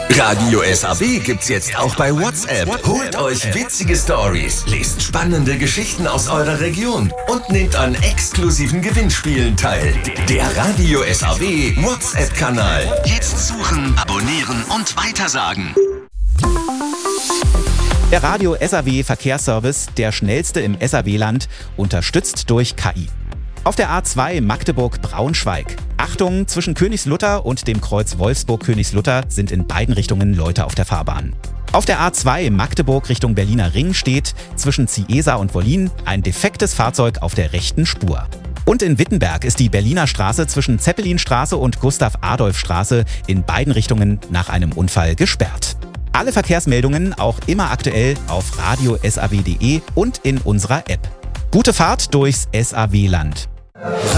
Radio SAW gibt's jetzt auch bei WhatsApp. Holt euch witzige Stories, lest spannende Geschichten aus eurer Region und nehmt an exklusiven Gewinnspielen teil. Der Radio SAW WhatsApp-Kanal. Jetzt suchen, abonnieren und weitersagen. Der Radio SAW Verkehrsservice, der schnellste im SAW-Land, unterstützt durch KI. Auf der A2 Magdeburg-Braunschweig. Achtung, zwischen Königslutter und dem Kreuz Wolfsburg-Königslutter sind in beiden Richtungen Leute auf der Fahrbahn. Auf der A2 Magdeburg Richtung Berliner Ring steht zwischen Ciesa und Wollin ein defektes Fahrzeug auf der rechten Spur. Und in Wittenberg ist die Berliner Straße zwischen Zeppelinstraße und Gustav-Adolf-Straße in beiden Richtungen nach einem Unfall gesperrt. Alle Verkehrsmeldungen auch immer aktuell auf radiosaw.de und in unserer App. Gute Fahrt durchs SAW-Land.